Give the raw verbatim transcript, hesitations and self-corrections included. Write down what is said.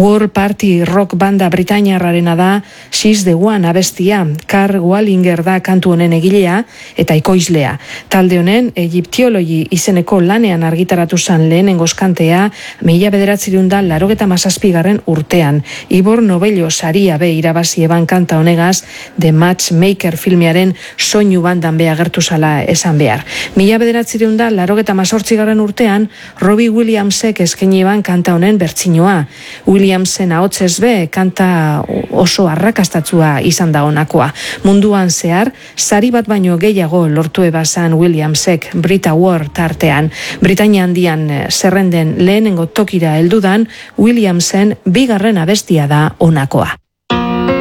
World Party rock banda britainiarrarena da She's the One abestia. Carl Wallinger da kantu honen egilea eta ekoizlea. Talde honen Egyptiologi izeneko lanean argitaratu zen lehenengo kantea mila bederatziehun eta laurogeita hamazazpigarren urtean. Ivor Novello saria be irabazi eban kanta honegaz The Matchmaker filmearen soinu bandan be agertu zala esan behar. Mila bederatziehun eta laurogeita hamazortzigarren urtean Robbie Williamsek eskaini eban kanta honen bertsinoa. Williamsen ahotsez be kanta oso arrakastatsua izan da honakoa. Munduan zehar sari bat baino gehiago lortu ebazan Williamsek Brit Award tartean. Britainia handian zerrenden lehenengo tokira heldudan Williamsen bigarren abestia da honakoa.